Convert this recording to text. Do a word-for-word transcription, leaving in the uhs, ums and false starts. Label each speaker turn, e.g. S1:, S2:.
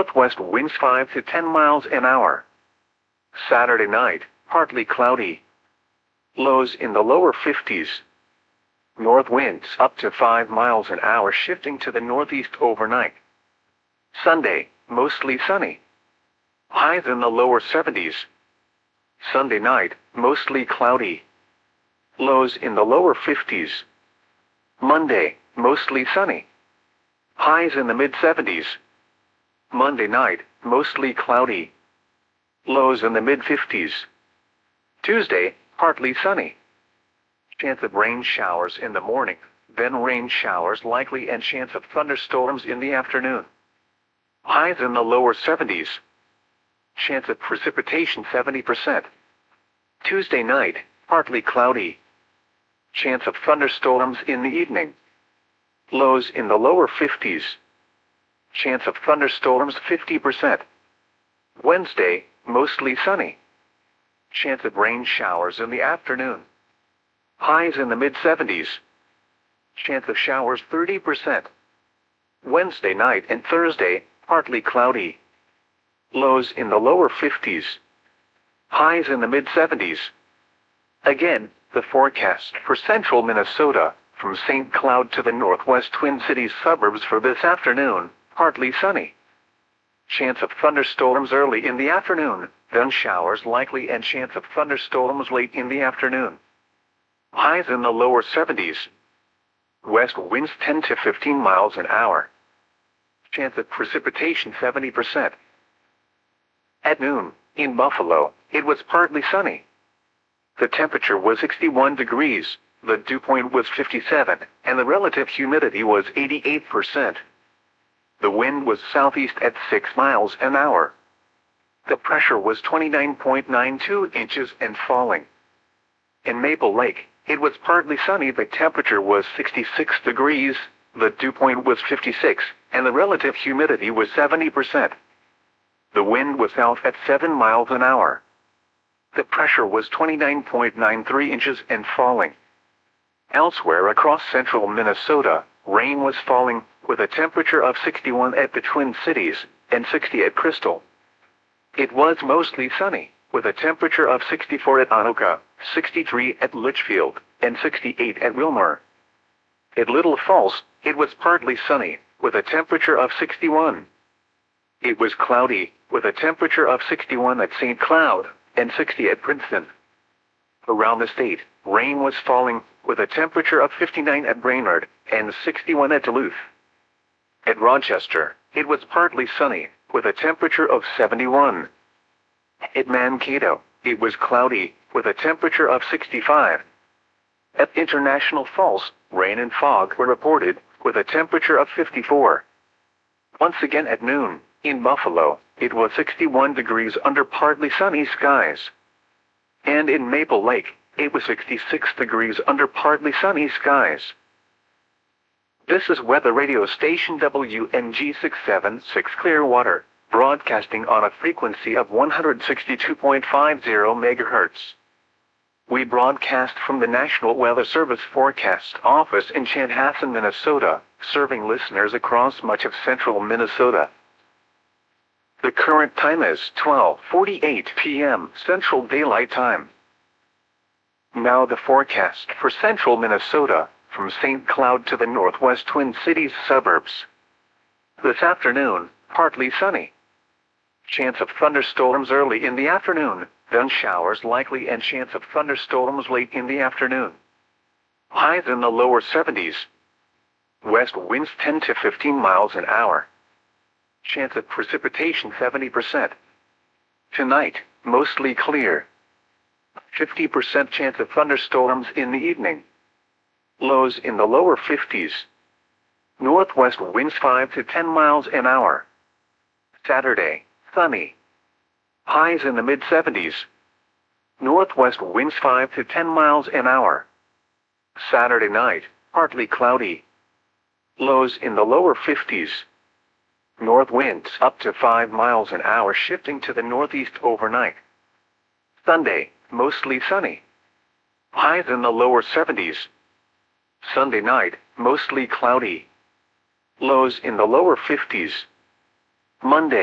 S1: northwest winds five to ten miles an hour. Saturday night, partly cloudy. Lows in the lower fifties. North winds up to five miles an hour shifting to the northeast overnight. Sunday, mostly sunny. Highs in the lower seventies. Sunday night, mostly cloudy. Lows in the lower fifties. Monday, mostly sunny. Highs in the mid seventies. Monday night, mostly cloudy. Lows in the mid fifties. Tuesday, partly sunny. Chance of rain showers in the morning, then rain showers likely and chance of thunderstorms in the afternoon. Highs in the lower seventies. Chance of precipitation seventy percent. Tuesday night, partly cloudy. Chance of thunderstorms in the evening. Lows in the lower fifties. Chance of thunderstorms fifty percent. Wednesday, mostly sunny. Chance of rain showers in the afternoon. Highs in the mid seventies. Chance of showers thirty percent. Wednesday night and Thursday, partly cloudy. Lows in the lower fifties. Highs in the mid seventies. Again, the forecast for central Minnesota, from Saint Cloud to the northwest Twin Cities suburbs for this afternoon, partly sunny. Chance of thunderstorms early in the afternoon, then showers likely and chance of thunderstorms late in the afternoon. Highs in the lower seventies. West winds ten to fifteen miles an hour. Chance of precipitation seventy percent. At noon, in Buffalo, it was partly sunny. The temperature was sixty-one degrees, the dew point was fifty-seven, and the relative humidity was eighty-eight percent. The wind was southeast at six miles an hour. The pressure was twenty-nine point nine two inches and falling. In Maple Lake, it was partly sunny. The temperature was sixty-six degrees, the dew point was fifty-six, and the relative humidity was seventy percent. The wind was south at seven miles an hour. The pressure was twenty-nine point nine three inches and falling. Elsewhere across central Minnesota, rain was falling, with a temperature of sixty-one at the Twin Cities and sixty at Crystal. It was mostly sunny, with a temperature of sixty-four at Anoka, sixty-three at Litchfield, and sixty-eight at Wilmer. At Little Falls, it was partly sunny, with a temperature of sixty-one. It was cloudy, with a temperature of sixty-one at Saint Cloud, and sixty at Princeton. Around the state, rain was falling, with a temperature of fifty-nine at Brainerd, and sixty-one at Duluth. At Rochester, it was partly sunny, with a temperature of seventy-one. At Mankato, it was cloudy, with a temperature of sixty-five. At International Falls, rain and fog were reported, with a temperature of fifty-four. Once again at noon, in Buffalo, it was sixty-one degrees under partly sunny skies. And in Maple Lake, it was sixty-six degrees under partly sunny skies. This is weather radio station W N G six seventy-six Clearwater, broadcasting on a frequency of one hundred sixty-two point five zero megahertz. We broadcast from the National Weather Service Forecast Office in Chanhassen, Minnesota, serving listeners across much of central Minnesota. The current time is twelve forty-eight p m Central Daylight Time. Now the forecast for central Minnesota, from Saint Cloud to the northwest Twin Cities suburbs. This afternoon, partly sunny. Chance of thunderstorms early in the afternoon, then showers likely and chance of thunderstorms late in the afternoon. Highs in the lower seventies. West winds ten to fifteen miles an hour. Chance of precipitation seventy percent. Tonight, mostly clear. fifty percent chance of thunderstorms in the evening. Lows in the lower fifties. Northwest winds five to ten miles an hour. Saturday, sunny. Highs in the mid seventies. Northwest winds five to ten miles an hour. Saturday night, partly cloudy. Lows in the lower fifties. North winds up to five miles an hour shifting to the northeast overnight. Sunday, mostly sunny. Highs in the lower seventies. Sunday night, mostly cloudy. Lows in the lower fifties. Monday.